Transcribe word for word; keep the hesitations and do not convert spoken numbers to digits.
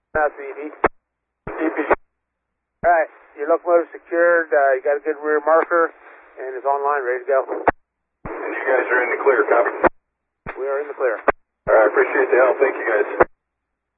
That's E D. E P. Alright, your locomotive secured, uh, you got a good rear marker, and it's online, ready to go. And you guys are in the clear, copy? We are in the clear. Alright, appreciate the help. Thank you guys.